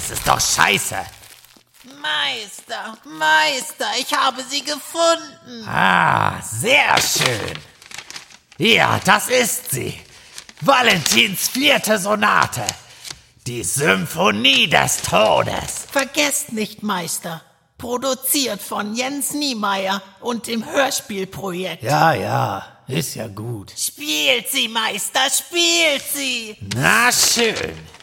das ist doch scheiße. Meister, ich habe sie gefunden. Ah, sehr schön. Ja, das ist sie. Valentins 4. Sonate. Die Symphonie des Todes. Vergesst nicht, Meister. Produziert von Jens Niemeyer und dem Hörspielprojekt. Ja, ist ja gut. Spielt sie, Meister, spielt sie. Na schön.